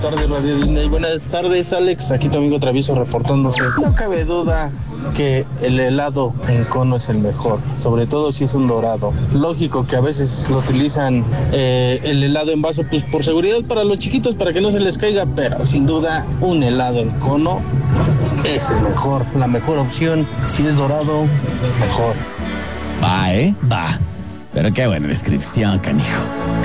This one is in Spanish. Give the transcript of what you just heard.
Buenas tardes, Radio Disney. Buenas tardes, Alex. Aquí tu amigo Travieso reportándose. No cabe duda que el helado en cono es el mejor, sobre todo si es un dorado. Lógico que a veces lo utilizan el helado en vaso, pues por seguridad para los chiquitos, para que no se les caiga, pero sin duda un helado en cono es el mejor, la mejor opción. Si es dorado, mejor. Va, va. Pero qué buena descripción, canijo.